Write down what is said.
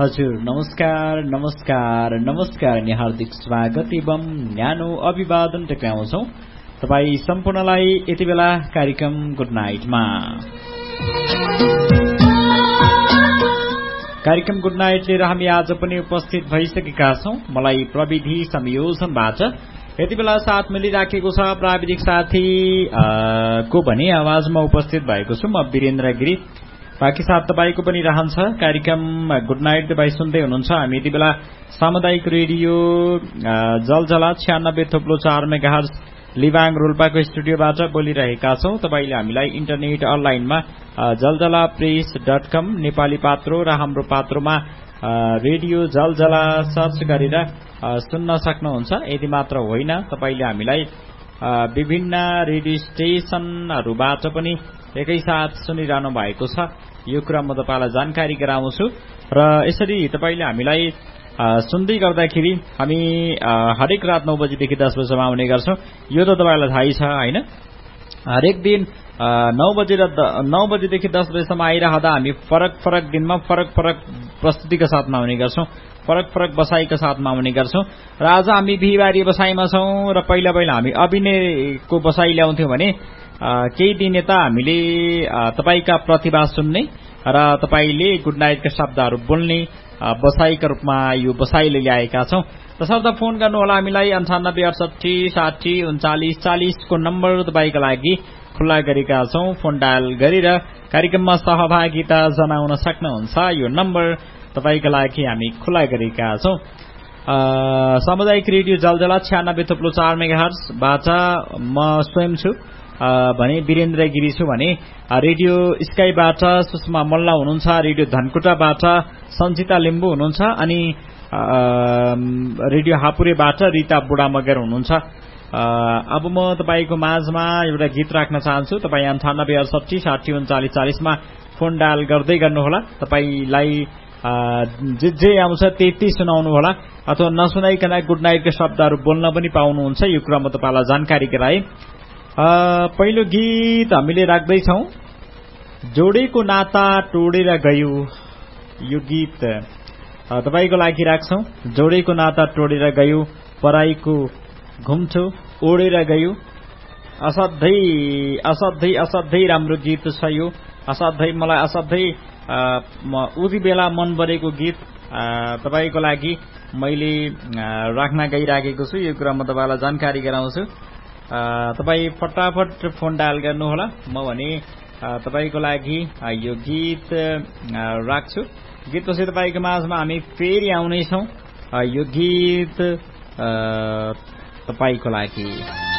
हजुर नमस्कार नमस्कार नमस्कार अनि हार्दिक स्वागत एवं न्यानो अभिवादन टक्राउँछौं तपाई सम्पूर्णलाई यति बेला कार्यक्रम गुड नाइटमा। कार्यक्रम गुड नाइट लिएर हामी आज पनि उपस्थित भइसकेका छौं। मलाई प्रविधि संयोजनबाट यति बेला साथ मिलिराखेको छ प्राविधिक साथी को भने आवाजमा उपस्थित भएको छु म वीरेन्द्र गिरी। बाँकी साथ तपाईको पनि रहन्छ कार्यक्रम गुड नाइट तपाई सुन्दै हुनुहुन्छ। हामी यति बेला सामुदायिक रेडियो जलजला 96.4 मेगाहर्ज लिबाङ रोल्पाको स्टुडियोबाट बोलिरहेका छौं। तपाईले हामीलाई इन्टरनेट अनलाइनमा जलजलाप्रेस.com नेपाली पात्रो र हाम्रो पात्रोमा रेडियो जलजला सर्च गरेर सुन्न सक्नुहुन्छ। यति मात्र होइन, तपाईले हामीलाई विभिन्न रेडियो स्टेशनहरुबाट पनि एकैसाथ सुनिरहनु भएको छ। यो कुरा म तपाईलाई जानकारी गराउँछु र यसरी तपाईले हामीलाई सुन्दै गर्दाखेरि हामी हरेक रात 9 बजेदेखि 10 बजेसम्म आउने गर्छौं। यो त तपाईलाई थाहै छ हैन। हरेक दिन 9 बजेदेखि 10 बजेसम्म आइरहँदा हामी फरक दिनमा फरक प्रस्तुतिका साथमा आउने गर्छौं, फरक बसाइका साथमा आउने गर्छौं। र आज हामी बिहीबारी बसाइमा छौं र पहिला हामी अभिनयको बसाइ ल्याउँथ्यौं भने केही दिन यता हामीले तपाईका प्रतिभा सुन्ने र तपाईले गुड नाइटका शब्दहरू बोल्ने बसाइका रूपमा यो बसाइले ल्याएका छौं। तसर्थ फोन गर्नु होला हामीलाई 98 68 60 39 40 को नम्बर तपाईका लागि खुल्ला गरेका छौं। फोन डायल गरेर कार्यक्रममा सहभागिता जनाउन सक्नुहुन्छ। यो नम्बर तपाईका लागि हामी खुल्ला गरेका छौं। सामुदायिक रेडियो जलजला 96.4 मेगाहर्ज बाट म स्वयं छु भने वीरेन्द्र गिरी छु भने रेडियो स्काईबाट सुषमा मल्ल हुनुहुन्छ, रेडियो धनकुटाबाट सञ्चिता लिम्बू हुनुहुन्छ अनि रेडियो हापुरेबाट रिता बुढा मगर हुनुहुन्छ। अब म तपाईको माझमा एउटा गीत राख्न चाहन्छु। तपाई 98 68 60 39 40 मा फोन डायल गर्दै गर्नुहोला। तपाईलाई जे आउँछ त्यति सुनाउनु होला अथवा नसुनाइकन गुड नाइटका शब्दहरू बोल्न पनि पाउनुहुन्छ। यो कुरा म तपाईलाई जानकारी गराए। पहिलो गीत हामीले राख्दैछौं, जोडेको नाता टोडेर गयो। यो गीत तपाईको लागि राख्छौं। जोडेको नाता टोडेर गयो, पराईको घुम्छो ओडेर गयो। असाध्यै राम्रो गीत छ यो। मलाई असाध्यै उति बेला मन परेको गीत तपाईको लागि मैले राख्न गइराखेको छु। यो कुरा म तपाईलाई जानकारी गराउँछु। तपाई फटाफट फोन डायल गर्नुहोला। म भने तपाईको लागि यो गीत राख्छु। गीतपछि तपाईको माझमा हामी फेरि आउनेछौं। यो गीत तपाईको लागि।